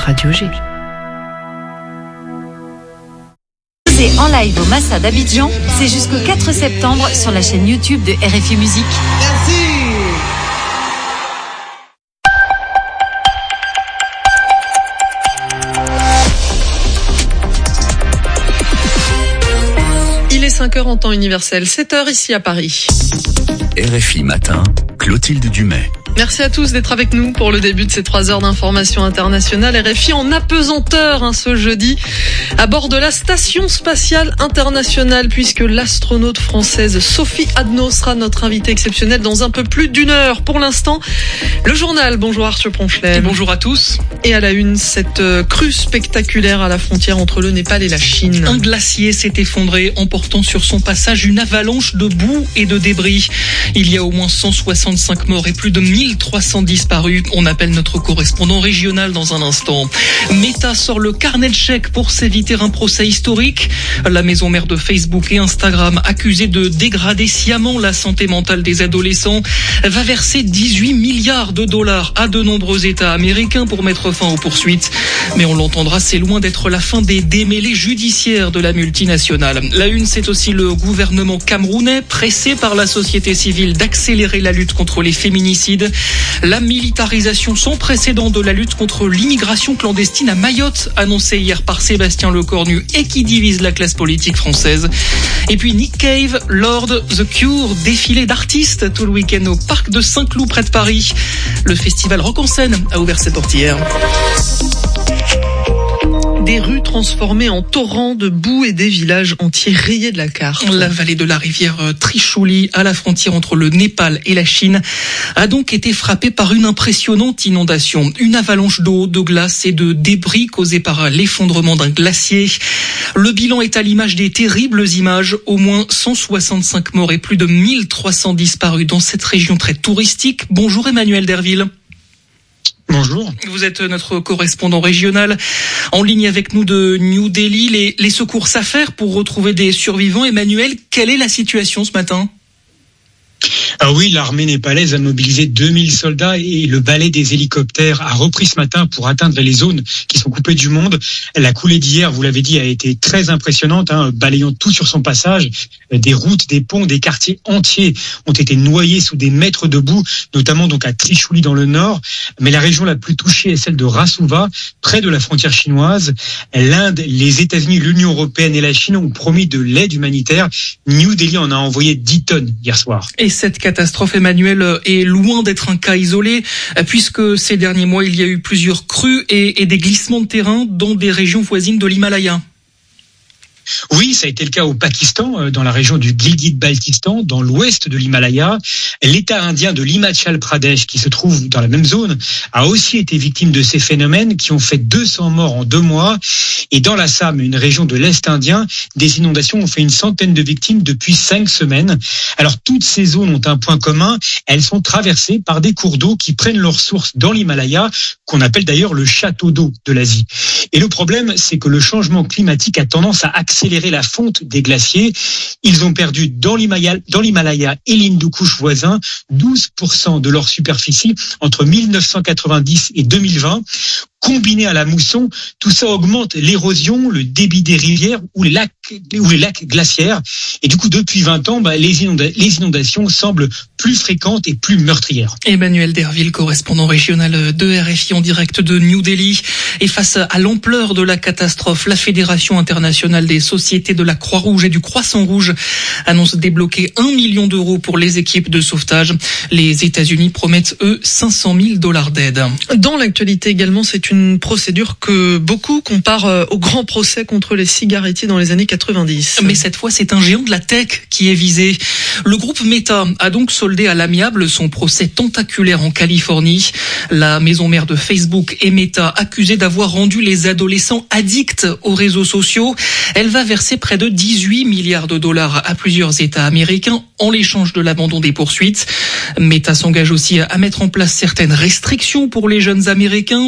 Radio G. En live au Massa d'Abidjan, c'est jusqu'au 4 septembre sur la chaîne YouTube de RFI Musique. Merci. Il est 5h en temps universel, 7h ici à Paris. RFI Matin, Clotilde Dumais. Merci à tous d'être avec nous pour le début de ces 3 heures d'information internationale. RFI en apesanteur ce jeudi à bord de la Station Spatiale Internationale, puisque l'astronaute française Sophie Adno sera notre invitée exceptionnelle dans un peu plus d'une heure. Pour l'instant, le journal. Bonjour Arthur Ponchelet. Bonjour à tous. Et à la une, cette crue spectaculaire à la frontière entre le Népal et la Chine. Un glacier s'est effondré, emportant sur son passage une avalanche de boue et de débris. Il y a au moins 165 morts et plus de 1300 disparus. On appelle notre correspondant régional dans un instant. Meta sort le carnet de chèques pour s'éviter un procès historique. La maison mère de Facebook et Instagram, accusée de dégrader sciemment la santé mentale des adolescents, va verser 18 milliards de dollars à de nombreux États américains pour mettre fin aux poursuites. Mais on l'entendra, c'est loin d'être la fin des démêlés judiciaires de la multinationale. La une, c'est aussi le gouvernement camerounais, pressé par la société civile d'accélérer la lutte contre les féminicides. La militarisation sans précédent de la lutte contre l'immigration clandestine à Mayotte, annoncée hier par Sébastien Lecornu et qui divise la classe politique française. Et puis Nick Cave, Lord, The Cure, défilé d'artistes tout le week-end au parc de Saint-Cloud près de Paris. Le festival Rock en Seine a ouvert ses portes hier. Des rues transformées en torrents de boue et des villages entiers rayés de la carte. La vallée de la rivière Trishuli, à la frontière entre le Népal et la Chine, a donc été frappée par une impressionnante inondation. Une avalanche d'eau, de glace et de débris causés par l'effondrement d'un glacier. Le bilan est à l'image des terribles images. Au moins 165 morts et plus de 1300 disparus dans cette région très touristique. Bonjour Emmanuel Derville. Bonjour. Vous êtes notre correspondant régional en ligne avec nous de New Delhi. Les secours s'affairent pour retrouver des survivants. Emmanuel, quelle est la situation ce matin ? Ah oui, l'armée népalaise a mobilisé 2000 soldats et le balai des hélicoptères a repris ce matin pour atteindre les zones qui sont coupées du monde. La coulée d'hier, vous l'avez dit, a été très impressionnante, balayant tout sur son passage. Des routes, des ponts, des quartiers entiers ont été noyés sous des mètres de boue, notamment donc à Trishuli dans le nord. Mais la région la plus touchée est celle de Rasuva, près de la frontière chinoise. L'Inde, les États-Unis, l'Union européenne et la Chine ont promis de l'aide humanitaire. New Delhi en a envoyé 10 tonnes hier soir. Et cette catastrophe, Emmanuel, est loin d'être un cas isolé, puisque ces derniers mois, il y a eu plusieurs crues et des glissements de terrain dans des régions voisines de l'Himalaya. Oui, ça a été le cas au Pakistan, dans la région du Gilgit-Baltistan, dans l'ouest de l'Himalaya. L'État indien de l'Himachal Pradesh, qui se trouve dans la même zone, a aussi été victime de ces phénomènes qui ont fait 200 morts en 2 mois. Et dans l'Assam, une région de l'Est indien, des inondations ont fait une centaine de victimes depuis 5 semaines. Alors, toutes ces zones ont un point commun. Elles sont traversées par des cours d'eau qui prennent leur source dans l'Himalaya, qu'on appelle d'ailleurs le château d'eau de l'Asie. Et le problème, c'est que le changement climatique a tendance à accélérer la fonte des glaciers. Ils ont perdu dans l'Himalaya et l'Hindu-Kush voisin 12% de leur superficie entre 1990 et 2020. Combiné à la mousson, tout ça augmente l'érosion, le débit des rivières ou les lacs glaciaires. Et du coup, depuis 20 ans, les inondations semblent plus fréquentes et plus meurtrières. Emmanuel Derville, correspondant régional de RFI en direct de New Delhi. Et face à l'ampleur de la catastrophe, la Fédération internationale des sociétés de la Croix-Rouge et du Croissant-Rouge annonce débloquer 1 million d'euros pour les équipes de sauvetage. Les États-Unis promettent, eux, 500 000 $ d'aide. Dans l'actualité également, c'est une procédure que beaucoup comparent au grand procès contre les cigarettiers dans les années 90. Mais cette fois, c'est un géant de la tech qui est visé. Le groupe Meta a donc soldé à l'amiable son procès tentaculaire en Californie. La maison mère de Facebook et Meta, accusée d'avoir rendu les adolescents addicts aux réseaux sociaux, elle va verser près de 18 milliards de dollars à plusieurs États américains en l'échange de l'abandon des poursuites. Meta s'engage aussi à mettre en place certaines restrictions pour les jeunes Américains, 2 heures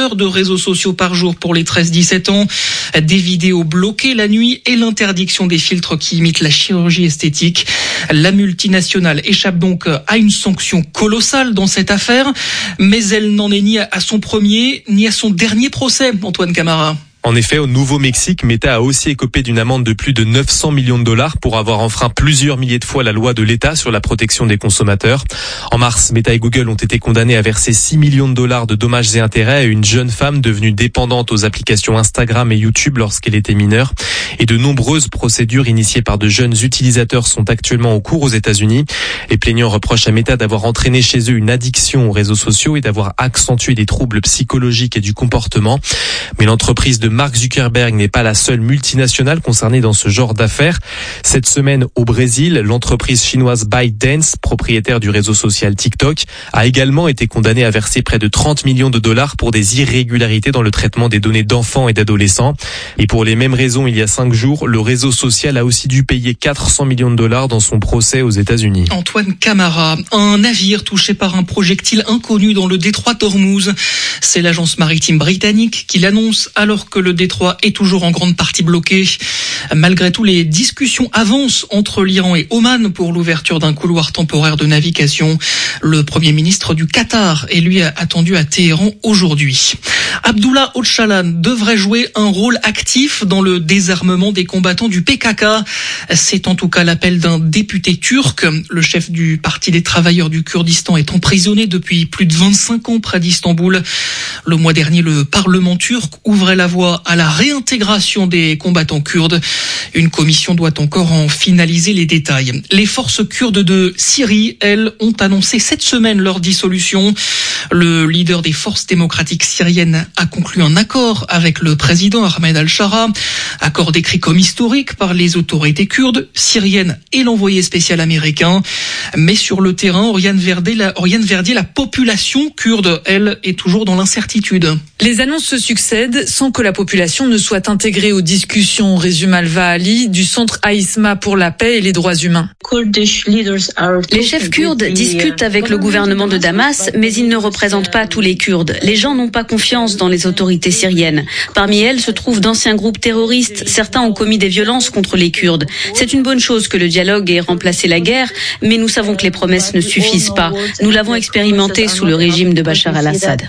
heures de réseaux sociaux par jour pour les 13-17 ans, des vidéos bloquées la nuit et l'interdiction des filtres qui imitent la chirurgie esthétique. La multinationale échappe donc à une sanction colossale dans cette affaire, mais elle n'en est ni à son premier ni à son dernier procès, Antoine Camara. En effet, au Nouveau-Mexique, Meta a aussi écopé d'une amende de plus de 900 millions de dollars pour avoir enfreint plusieurs milliers de fois la loi de l'État sur la protection des consommateurs. En mars, Meta et Google ont été condamnés à verser 6 millions de dollars de dommages et intérêts à une jeune femme devenue dépendante aux applications Instagram et YouTube lorsqu'elle était mineure. Et de nombreuses procédures initiées par de jeunes utilisateurs sont actuellement en cours aux États-Unis. Les plaignants reprochent à Meta d'avoir entraîné chez eux une addiction aux réseaux sociaux et d'avoir accentué des troubles psychologiques et du comportement. Mais l'entreprise de Mark Zuckerberg n'est pas la seule multinationale concernée dans ce genre d'affaires. Cette semaine, au Brésil, l'entreprise chinoise ByteDance, propriétaire du réseau social TikTok, a également été condamnée à verser près de 30 millions de dollars pour des irrégularités dans le traitement des données d'enfants et d'adolescents. Et pour les mêmes raisons, il y a 5 jours, le réseau social a aussi dû payer 400 millions de dollars dans son procès aux États-Unis. Antoine Camara, un navire touché par un projectile inconnu dans le détroit d'Ormuz. C'est l'agence maritime britannique qui l'annonce alors que le détroit est toujours en grande partie bloqué. Malgré tout, les discussions avancent entre l'Iran et Oman pour l'ouverture d'un couloir temporaire de navigation. Le Premier ministre du Qatar est lui attendu à Téhéran aujourd'hui. Abdullah Öcalan devrait jouer un rôle actif dans le désarmement des combattants du PKK. C'est en tout cas l'appel d'un député turc. Le chef du Parti des travailleurs du Kurdistan est emprisonné depuis plus de 25 ans près d'Istanbul. Le mois dernier, le Parlement turc ouvrait la voie à la réintégration des combattants kurdes. Une commission doit encore en finaliser les détails. Les forces kurdes de Syrie, elles, ont annoncé cette semaine leur dissolution. Le leader des forces démocratiques syriennes a conclu un accord avec le président Ahmed al-Shara, accord décrit comme historique par les autorités kurdes, syriennes et l'envoyé spécial américain. Mais sur le terrain, Oriane Verdier, la population kurde, elle, est toujours dans l'incertitude. Les annonces se succèdent sans que la population ne soit intégrée aux discussions, résume Alva Ali du Centre Aïsma pour la paix et les droits humains. Les chefs kurdes discutent avec le gouvernement de Damas, mais ils ne représentent pas tous les Kurdes. Les gens n'ont pas confiance dans les autorités syriennes. Parmi elles se trouvent d'anciens groupes terroristes. Certains ont commis des violences contre les Kurdes. C'est une bonne chose que le dialogue ait remplacé la guerre, mais nous savons que les promesses ne suffisent pas. Nous l'avons expérimenté sous le régime de Bachar al-Assad.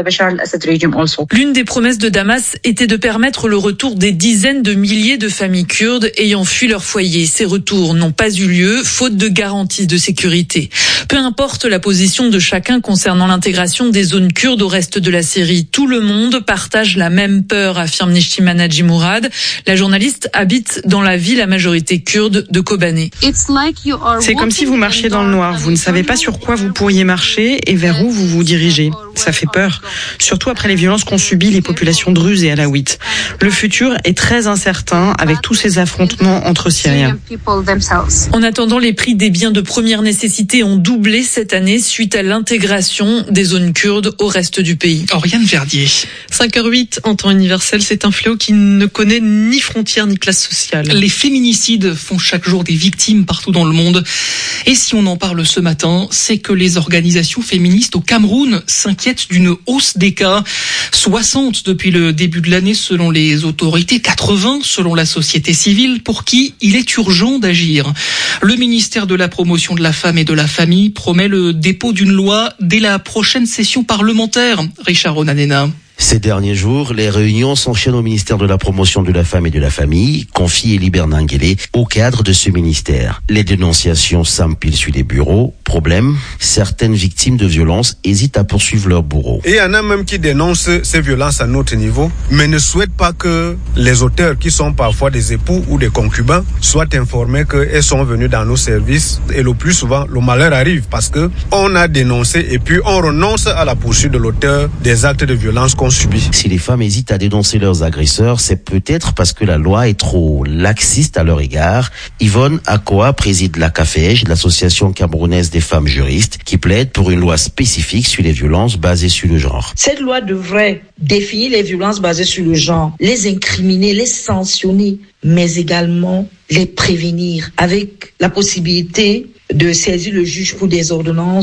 L'une des promesses de Damas était de permettre le retour des dizaines de milliers de familles kurdes ayant fui leur foyer. Ces retours n'ont pas eu lieu, faute de garanties de sécurité. Peu importe la position de chacun concernant l'intégration des zones kurdes au reste de la Syrie, tout le monde partage la même peur, affirme Nishtima Najimourad. La journaliste habite dans la ville à majorité kurde de Kobané. C'est comme si vous marchiez dans le noir. Vous ne savez pas sur quoi vous pourriez marcher et vers où vous vous dirigez. Ça fait peur, surtout après les violences qu'ont subies les populations druzes et alaouites. Le futur est très incertain avec tous ces affrontements entre Syriens. En attendant, les prix des biens de première nécessité ont doublé cette année suite à l'intégration des zones kurdes au reste du pays. Oriane Verdier. 5h08 en temps universel, c'est un fléau qui ne connaît ni frontières ni classe sociale. Les féminicides font chaque jour des victimes partout dans le monde. Et si on en parle ce matin, c'est que les organisations féministes au Cameroun s'inquiètent d'une hausse des cas. 60 depuis le début de l'année selon les autorités, 80 selon la société civile, pour qui il est urgent d'agir. Le ministère de la Promotion de la Femme et de la Famille promet le dépôt d'une loi dès la prochaine session parlementaire. Richard Onanena. Ces derniers jours, les réunions s'enchaînent au ministère de la Promotion de la Femme et de la Famille, confie Elie Bernanguele au cadre de ce ministère. Les dénonciations s'empilent sur les bureaux. Problème, certaines victimes de violences hésitent à poursuivre leur bourreau. Et il y en a même qui dénoncent ces violences à notre niveau, mais ne souhaitent pas que les auteurs, qui sont parfois des époux ou des concubins, soient informés qu'elles sont venues dans nos services. Et le plus souvent, le malheur arrive parce que on a dénoncé et puis on renonce à la poursuite de l'auteur des actes de violence qu'on subit. Si les femmes hésitent à dénoncer leurs agresseurs, c'est peut-être parce que la loi est trop laxiste à leur égard. Yvonne Akoa préside la CAFEJ, l'association camerounaise des femmes juristes, qui plaide pour une loi spécifique sur les violences basées sur le genre. Cette loi devrait définir les violences basées sur le genre, les incriminer, les sanctionner, mais également les prévenir avec la possibilité de saisir le juge pour des ordonnances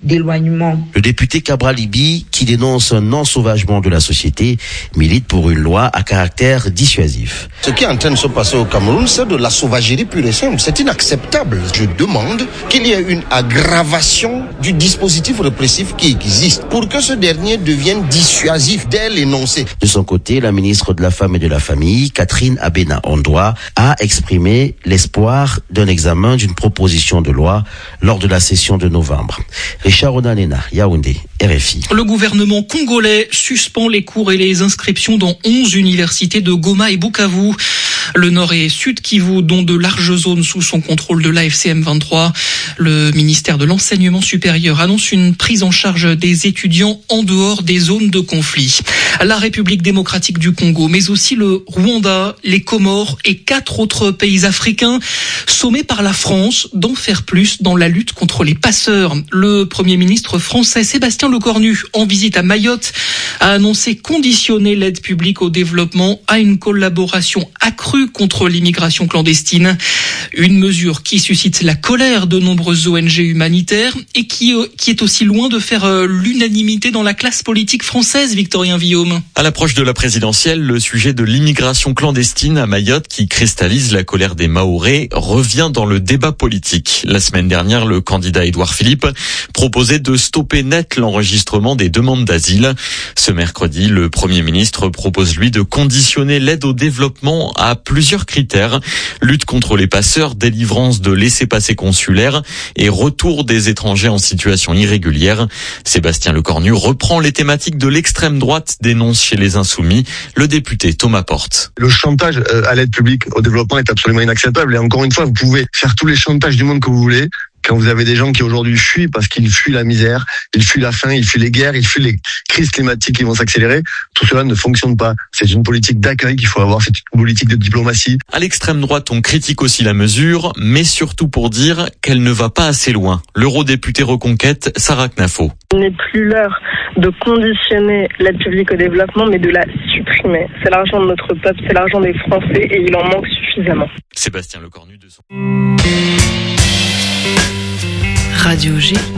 d'éloignement. Le député Cabral Libi, qui dénonce un ensauvagement de la société, milite pour une loi à caractère dissuasif. Ce qui est en train de se passer au Cameroun, c'est de la sauvagerie pure et simple. C'est inacceptable. Je demande qu'il y ait une aggravation du dispositif répressif qui existe pour que ce dernier devienne dissuasif dès l'énoncé. De son côté, la ministre de la Femme et de la Famille, Catherine Abena-Ondoa, a exprimé l'espoir d'un examen d'une proposition de loi lors de la session de novembre. Richard Onanena, Yaoundé, RFI. Le gouvernement congolais suspend les cours et les inscriptions dans 11 universités de Goma et Bukavu. Le Nord et Sud Kivu, dont de larges zones sous son contrôle de l'AFC M23. Le ministère de l'Enseignement supérieur annonce une prise en charge des étudiants en dehors des zones de conflit. La République démocratique du Congo, mais aussi le Rwanda, les Comores et 4 autres pays africains, sommés par la France d'en faire plus dans la lutte contre les passeurs. Le Premier ministre français Sébastien Lecornu, en visite à Mayotte, a annoncé conditionner l'aide publique au développement à une collaboration accrue contre l'immigration clandestine. Une mesure qui suscite la colère de nombreuses ONG humanitaires et qui est aussi loin de faire l'unanimité dans la classe politique française, Victorien Villaume. À l'approche de la présidentielle, le sujet de l'immigration clandestine à Mayotte, qui cristallise la colère des Mahorais, revient dans le débat politique. La semaine dernière, le candidat Édouard Philippe proposait de stopper net l'enregistrement des demandes d'asile. Ce mercredi, le Premier ministre propose, lui, de conditionner l'aide au développement à plusieurs critères. Lutte contre les passeurs, délivrance de laissez-passer consulaires et retour des étrangers en situation irrégulière. Sébastien Lecornu reprend les thématiques de l'extrême droite, dénonce chez les Insoumis le député Thomas Porte. Le chantage à l'aide publique au développement est absolument inacceptable. Et encore une fois, vous pouvez faire tous les chantages du monde que vous voulez. Quand vous avez des gens qui aujourd'hui fuient parce qu'ils fuient la misère, ils fuient la faim, ils fuient les guerres, ils fuient les crises climatiques qui vont s'accélérer, tout cela ne fonctionne pas. C'est une politique d'accueil qu'il faut avoir, c'est une politique de diplomatie. À l'extrême droite, on critique aussi la mesure, mais surtout pour dire qu'elle ne va pas assez loin. L'eurodéputée Reconquête, Sarah Knafo. Il n'est plus l'heure de conditionner l'aide publique au développement, mais de la supprimer. C'est l'argent de notre peuple, c'est l'argent des Français et il en manque suffisamment. Sébastien Lecornu de son... Radio G.